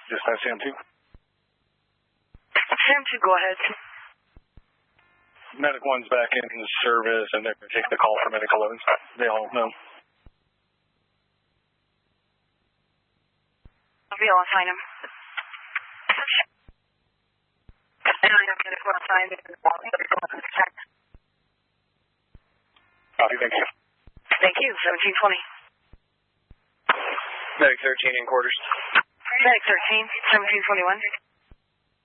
Dispatch CM2. CM2, go ahead. Medic 1's back in service, and they're going to take the call for Medic 11. They all know. I'll be able to find him. Copy, thank you. Thank you, 1720. Medic 13 in quarters. Medic 13, 1721.